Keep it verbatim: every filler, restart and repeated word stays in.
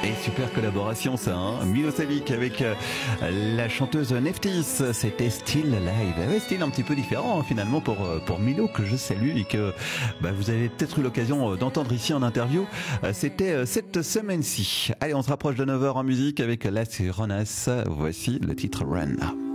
Et super collaboration ça, hein. Milosevic avec euh, la chanteuse Neftis, c'était Still Alive. Ouais, style un petit peu différent hein, finalement pour euh, pour Milo que je salue et que bah, vous avez peut-être eu l'occasion euh, d'entendre ici en interview. Euh, c'était euh, cette semaine-ci. Allez, on se rapproche de neuf heures en musique avec Las Ronas. Voici le titre Run.